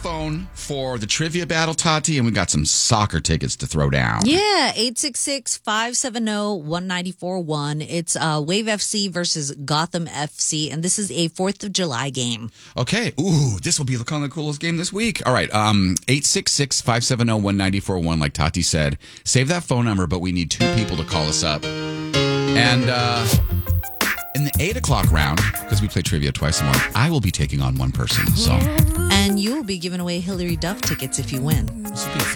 phone for the trivia battle, Tati, and we got some soccer tickets to throw down. Yeah, 866-570-1941. It's Wave FC versus Gotham FC, and this is a 4th of July game. Okay. Ooh, this will be kind of the coolest game this week. All right. 866-570-1941, like Tati said. Save that phone number, but we need 2 people to call us up. And in the 8 o'clock round, because we play trivia twice a month, I will be taking on one person. So, And you'll be giving away Hillary Duff tickets if you win. this will be a